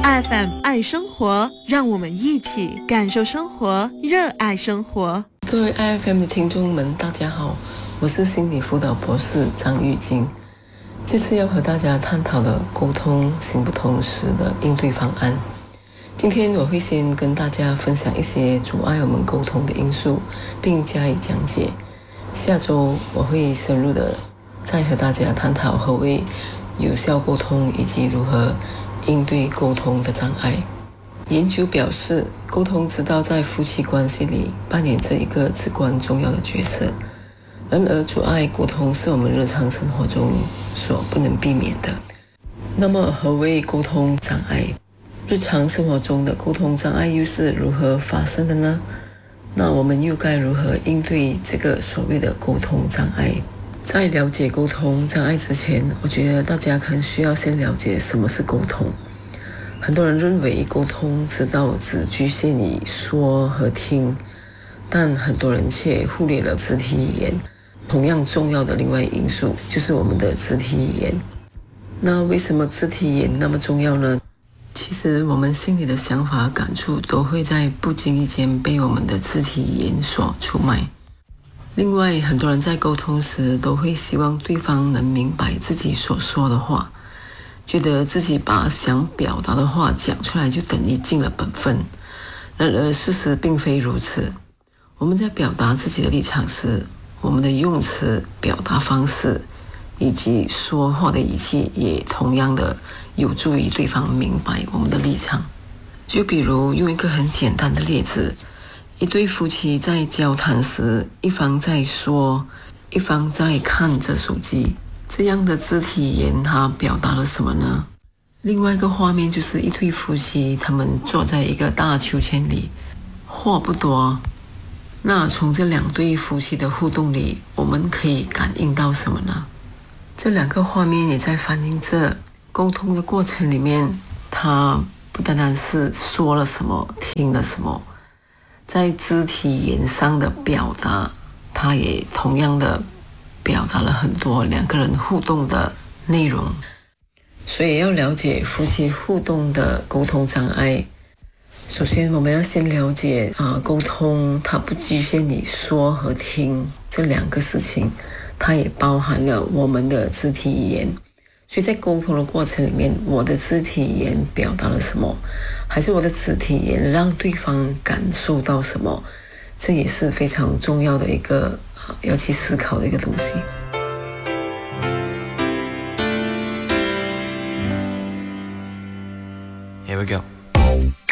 FM 爱生活，让我们一起感受生活，热爱生活。 各位 IFM 的听众们，大家好，我是心理辅导博士张玉晶。这次要和大家探讨的沟通行不通时的应对方案。今天我会先跟大家分享一些阻碍我们沟通的因素，并加以讲解。下周我会深入的再和大家探讨何谓有效沟通，以及如何应对沟通的障碍。研究表示，沟通之道在夫妻关系里扮演着一个至关重要的角色。然而，阻碍沟通是我们日常生活中所不能避免的。那么，何谓沟通障碍？日常生活中的沟通障碍又是如何发生的呢？那我们又该如何应对这个所谓的沟通障碍？在了解沟通障碍之前，我觉得大家可能需要先了解什么是沟通。很多人认为沟通之道只局限于说和听，但很多人却忽略了肢体语言。同样重要的另外因素就是我们的肢体语言。那为什么肢体语言那么重要呢？其实我们心里的想法感触都会在不经意间被我们的肢体语言所出卖。另外，很多人在沟通时都会希望对方能明白自己所说的话，觉得自己把想表达的话讲出来就等于尽了本分。然而事实并非如此。我们在表达自己的立场时，我们的用词、表达方式以及说话的语气也同样的有助于对方明白我们的立场。就比如用一个很简单的例子，一对夫妻在交谈时，一方在说，一方在看着手机，这样的肢体语言它表达了什么呢？另外一个画面就是一对夫妻，他们坐在一个大秋千里，话不多。那从这两对夫妻的互动里，我们可以感应到什么呢？这两个画面也在反映着沟通的过程里面，它不单单是说了什么，听了什么，在肢体语言上的表达，它也同样的表达了很多两个人互动的内容。所以要了解夫妻互动的沟通障碍，首先我们要先了解沟通它不局限于说和听这两个事情，它也包含了我们的肢体语言。所以在沟通的过程里面，我的肢体语言表达了什么，还是我的肢体语言让对方感受到什么，这也是非常重要的一个要去思考的一个东西。 Here we go.